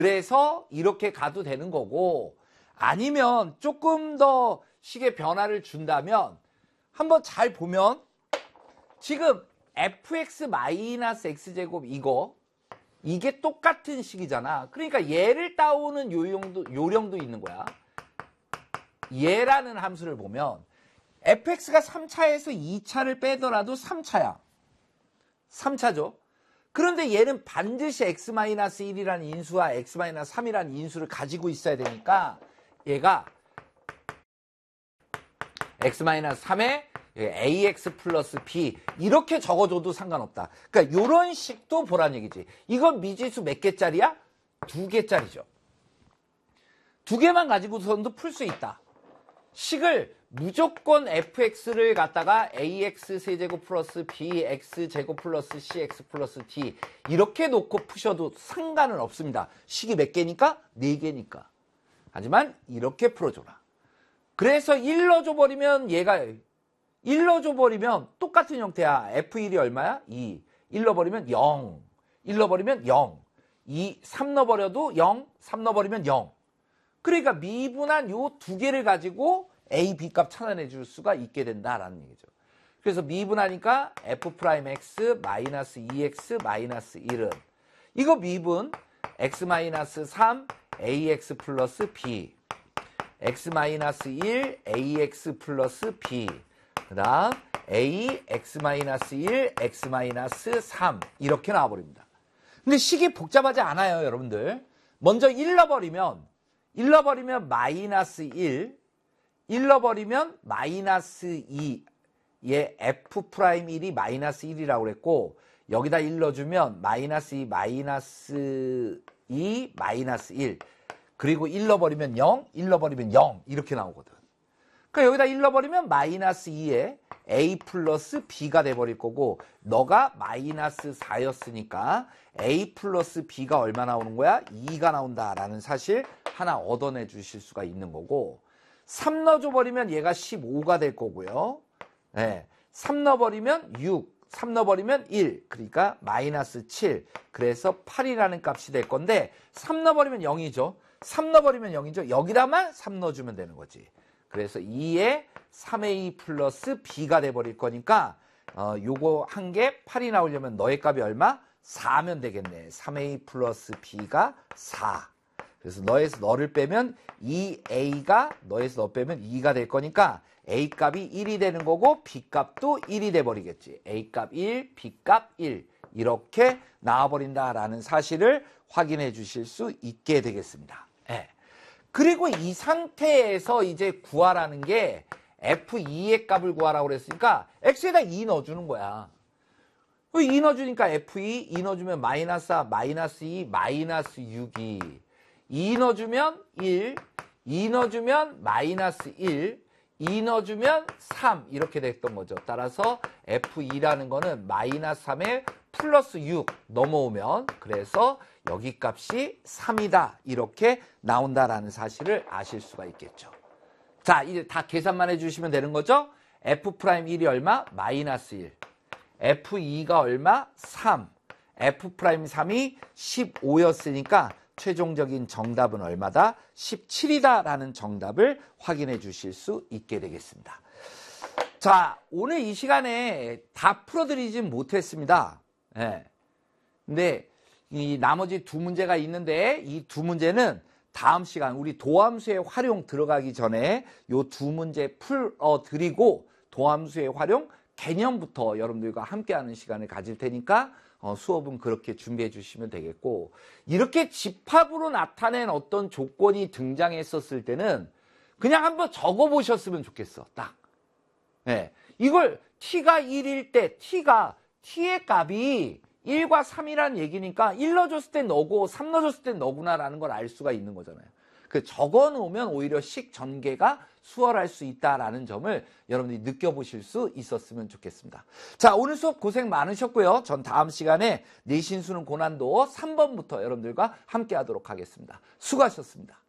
그래서 이렇게 가도 되는 거고, 아니면 조금 더 식의 변화를 준다면 한번 잘 보면 지금 fx-x제곱 이게 똑같은 식이잖아. 그러니까 얘를 따오는 요령도 있는 거야. 얘라는 함수를 보면 fx가 3차에서 2차를 빼더라도 3차야. 3차죠. 그런데 얘는 반드시 x-1이라는 인수와 x-3이라는 인수를 가지고 있어야 되니까 얘가 x-3에 ax 플러스 b 이렇게 적어줘도 상관없다. 그러니까 이런 식도 보란 얘기지. 이건 미지수 몇 개짜리야? 2개짜리죠. 2개만 가지고서도 풀 수 있다. 식을 무조건 fx를 갖다가 ax 세제곱 플러스 bx 제곱 플러스 cx 플러스 d 이렇게 놓고 푸셔도 상관은 없습니다. 식이 몇 개니까? 4개니까. 하지만 이렇게 풀어줘라. 그래서 1 넣어줘버리면 얘가 1 넣어줘버리면 똑같은 형태야. F1이 얼마야? 2. 1 넣어버리면 0. 1 넣어버리면 0. 3 넣어버려도 0. 3 넣어버리면 0. 그러니까 미분한 요 2개를 가지고 A, B 값 찾아내 줄 수가 있게 된다라는 얘기죠. 그래서 미분하니까 F'-2x-1은 이거 미분 x-3 ax 플러스 b x-1 ax 플러스 b 그 다음 a x-1 x-3 이렇게 나와버립니다. 근데 식이 복잡하지 않아요, 여러분들. 먼저 1 넣어버리면 마이너스 1 넣어버리면 마이너스 2 얘 f'1이 마이너스 1이라고 그랬고 여기다 1 넣어주면 마이너스 2 마이너스 2 마이너스 1 그리고 1 넣어버리면 0 1 넣어버리면 0 이렇게 나오거든. 그러니까 여기다 1 넣어버리면 마이너스 2에 a 플러스 b가 돼버릴 거고 너가 마이너스 4였으니까 a 플러스 b가 얼마 나오는 거야? 2가 나온다라는 사실 하나 얻어내 주실 수가 있는 거고 3 넣어줘버리면 얘가 15가 될 거고요. 네. 3 넣어버리면 6 3 넣어버리면 1 그러니까 마이너스 7 그래서 8이라는 값이 될 건데 3 넣어버리면 0이죠. 3 넣어버리면 0이죠. 여기다만 3 넣어주면 되는 거지. 그래서 2에 3a 플러스 b가 돼버릴 거니까 요거 한 개 8이 나오려면 너의 값이 얼마? 4면 되겠네. 3a 플러스 b가 4. 그래서 너에서 너를 빼면 2a가 너에서 너 빼면 2가 될 거니까 a 값이 1이 되는 거고 b 값도 1이 돼버리겠지. a 값 1, b 값 1 이렇게 나와버린다라는 사실을 확인해 주실 수 있게 되겠습니다. 네. 그리고 이 상태에서 이제 구하라는 게 f2의 값을 구하라고 그랬으니까 x에다 2 넣어주는 거야. 2 넣어주니까 f2, 2 넣어주면 마이너스 4, 마이너스 2, 마이너스 6이 2 넣어주면 1, 2 넣어주면 마이너스 1, 2 넣어주면 3 이렇게 됐던 거죠. 따라서 f2라는 거는 마이너스 3에 플러스 6 넘어오면 그래서 여기 값이 3이다 이렇게 나온다라는 사실을 아실 수가 있겠죠. 자 이제 다 계산만 해주시면 되는 거죠. f'1이 얼마? 마이너스 1 f2가 얼마? 3 f'3이 15였으니까 최종적인 정답은 얼마다? 17이다 라는 정답을 확인해 주실 수 있게 되겠습니다. 자 오늘 이 시간에 다 풀어드리진 못했습니다. 네. 근데 이 나머지 두 문제가 있는데 이 두 문제는 다음 시간 우리 도함수의 활용 들어가기 전에 이 두 문제 풀어드리고 도함수의 활용 개념부터 여러분들과 함께하는 시간을 가질 테니까 수업은 그렇게 준비해 주시면 되겠고 이렇게 집합으로 나타낸 어떤 조건이 등장했었을 때는 그냥 한번 적어 보셨으면 좋겠어. 딱. 네. 이걸 t가 1일 때 t의 값이 1과 3이라는 얘기니까 1 넣어줬을 땐 너고 3 넣어줬을 땐 너구나라는 걸 알 수가 있는 거잖아요. 그 적어 놓으면 오히려 식 전개가 수월할 수 있다라는 점을 여러분들이 느껴보실 수 있었으면 좋겠습니다. 자, 오늘 수업 고생 많으셨고요. 전 다음 시간에 내신 수능 고난도 3번부터 여러분들과 함께 하도록 하겠습니다. 수고하셨습니다.